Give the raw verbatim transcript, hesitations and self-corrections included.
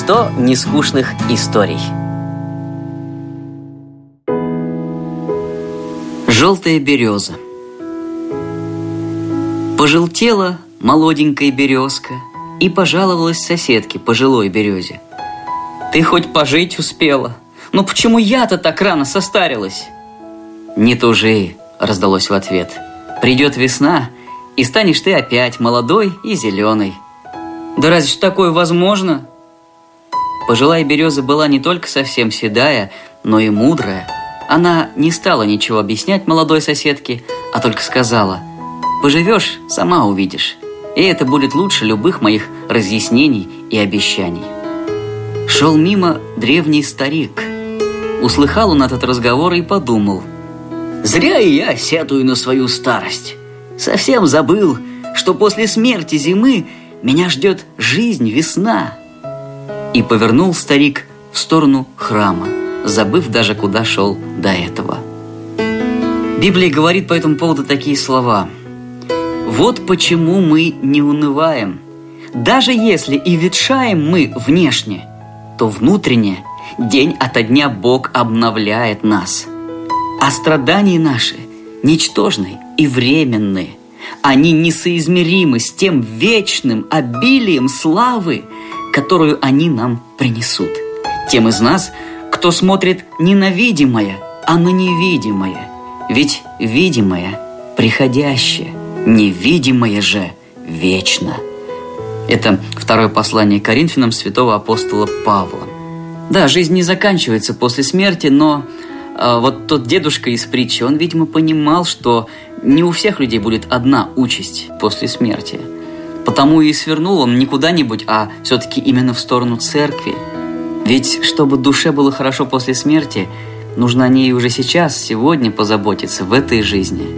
сто нескучных историй. Желтая береза. Пожелтела молоденькая березка и пожаловалась соседке, пожилой березе. «Ты хоть пожить успела? Но почему я-то так рано состарилась?» «Не тужи», — раздалось в ответ. «Придет весна, и станешь ты опять молодой и зеленой». «Да разве ж такое возможно?» Пожилая береза была не только совсем седая, но и мудрая. Она не стала ничего объяснять молодой соседке, а только сказала: «Поживешь, сама увидишь, и это будет лучше любых моих разъяснений и обещаний». Шел мимо древний старик. Услыхал он этот разговор и подумал: «Зря и я сетую на свою старость. Совсем забыл, что после смерти зимы меня ждет жизнь, весна». И повернул старик в сторону храма, забыв даже, куда шел до этого. Библия говорит по этому поводу такие слова: «Вот почему мы не унываем. Даже если и ветшаем мы внешне, то внутренне день ото дня Бог обновляет нас. А страдания наши ничтожны и временны. Они несоизмеримы с тем вечным обилием славы, которую они нам принесут. Тем из нас, кто смотрит не на видимое, а на невидимое. Ведь видимое приходящее, невидимое же вечно». Это второе послание к Коринфянам святого апостола Павла. Да, жизнь не заканчивается после смерти, но э, вот тот дедушка из притчи, он, видимо, понимал, что не у всех людей будет одна участь после смерти. Потому и свернул он не куда-нибудь, а все-таки именно в сторону церкви. Ведь чтобы душе было хорошо после смерти, нужно о ней уже сейчас, сегодня позаботиться, в этой жизни.